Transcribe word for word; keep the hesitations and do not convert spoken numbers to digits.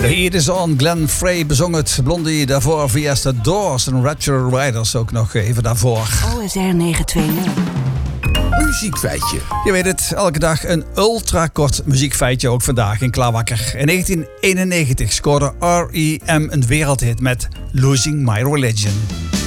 The Heat is on. Glenn Frey bezong het. Blondie daarvoor via The Doors en Rapture Riders ook nog even daarvoor. O S R negen twee nul. Muziekfeitje. Je weet het, elke dag een ultrakort muziekfeitje, ook vandaag in Klaarwakker. In negentien eenennegentig scoorde R E M een wereldhit met Losing My Religion.